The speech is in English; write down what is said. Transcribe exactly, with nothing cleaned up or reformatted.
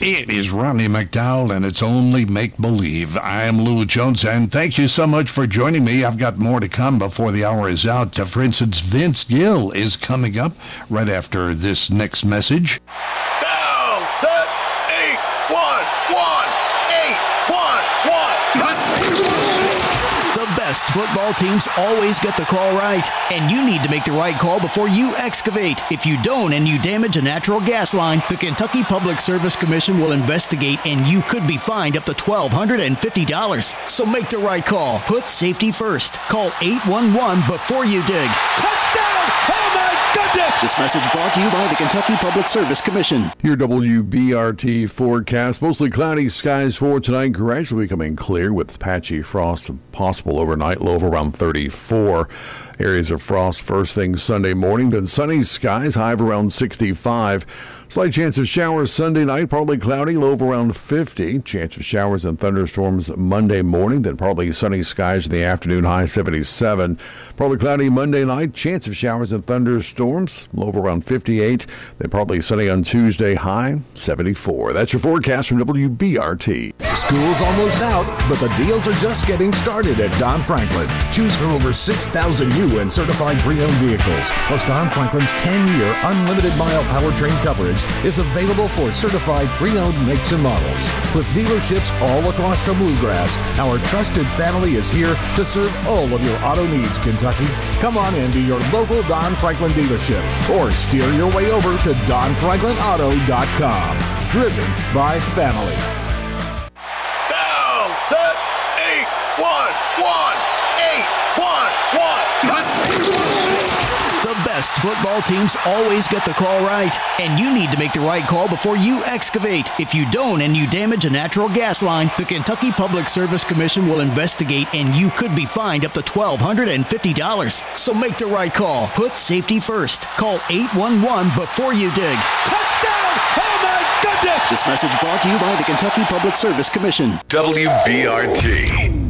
It is Ronnie McDowell, and it's only make-believe. I am Lou Jones, and thank you so much for joining me. I've got more to come before the hour is out. For instance, Vince Gill is coming up right after this next message. Down, set, eight, one, one, eight, one, one. The best football teams always get the call right, and you need to make the right call before you excavate. If you don't and you damage a natural gas line, the Kentucky Public Service Commission will investigate, and you could be fined up to twelve hundred fifty dollars. So make the right call. Put safety first. Call eight one one before you dig. Touchdown! Oh my goodness! This message brought to you by the Kentucky Public Service Commission. Your W B R T forecast. Mostly cloudy skies for tonight, gradually becoming clear with patchy frost possible overnight, low of around thirty-four. Areas of frost first thing Sunday morning, then sunny skies, high of around sixty-five. Slight chance of showers Sunday night, partly cloudy, low of around fifty. Chance of showers and thunderstorms Monday morning, then partly sunny skies in the afternoon, high seventy-seven. Partly cloudy Monday night, chance of showers and thunderstorms, low of around fifty-eight. Then partly sunny on Tuesday, high seventy-four. That's your forecast from W B R T. School's almost out, but the deals are just getting started at Don Franklin. Choose from over six thousand new and certified pre-owned vehicles. Plus, Don Franklin's ten-year unlimited mile powertrain coverage is available for certified pre-owned makes and models. With dealerships all across the Bluegrass, our trusted family is here to serve all of your auto needs, Kentucky. Come on in to your local Don Franklin dealership or steer your way over to don franklin auto dot com. Driven by family. Down, set, eight, one, one, eight, one, one. The best football teams always get the call right, and you need to make the right call before you excavate. If you don't and you damage a natural gas line, the Kentucky Public Service Commission will investigate, and you could be fined up to twelve hundred fifty dollars. So make the right call. Put safety first. Call eight one one before you dig. Touchdown! Oh my goodness! This message brought to you by the Kentucky Public Service Commission. W B R T.